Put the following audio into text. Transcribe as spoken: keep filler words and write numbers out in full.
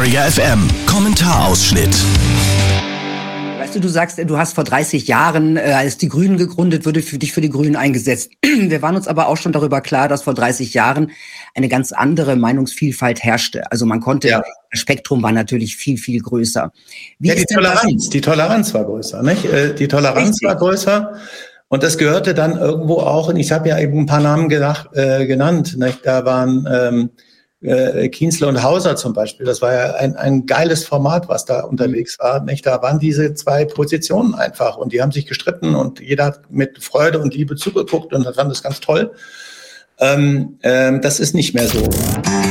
Detektor F M. Kommentarausschnitt. Weißt du, du sagst, du hast vor dreißig Jahren, äh, als die Grünen gegründet wurde, für dich für die Grünen eingesetzt. Wir waren uns aber auch schon darüber klar, dass vor dreißig Jahren eine ganz andere Meinungsvielfalt herrschte. Also man konnte, ja. Das Spektrum war natürlich viel, viel größer. Wie ja, die Toleranz, das? die Toleranz war größer, nicht? Die Toleranz Richtig. war größer. Und das gehörte dann irgendwo auch, und ich habe ja eben ein paar Namen gedacht, äh, genannt, nicht? Da waren ähm, äh, Kienzle und Hauser zum Beispiel. Das war ja ein, ein geiles Format, was da unterwegs war. Nicht? Da waren diese zwei Positionen einfach und die haben sich gestritten und jeder hat mit Freude und Liebe zugeguckt und fand das ganz toll. Ähm, ähm, das ist nicht mehr so.